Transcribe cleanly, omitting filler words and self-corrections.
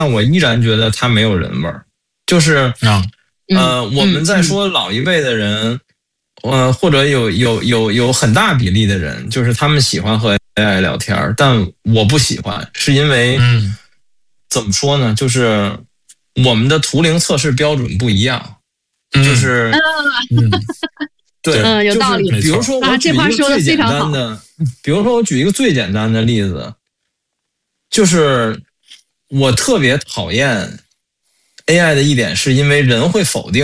我依然觉得它没有人味儿。就是我们在说老一辈的人，或者有很大比例的人，就是他们喜欢和 AI 聊天，但我不喜欢，是因为怎么说呢？就是我们的图灵测试标准不一样，就是对， 有道理。 比如说我举一个最简单的，最简单的例子，就是我特别讨厌 AI 的一点，是因为人会否定